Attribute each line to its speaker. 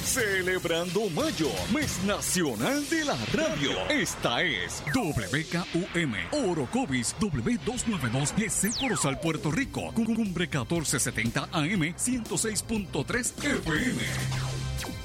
Speaker 1: Celebrando Mayo, mes nacional de la radio. Esta es WKUM, Orocovis W292 GC Corozal, Puerto Rico. Cumbre 1470 AM, 106.3 FM.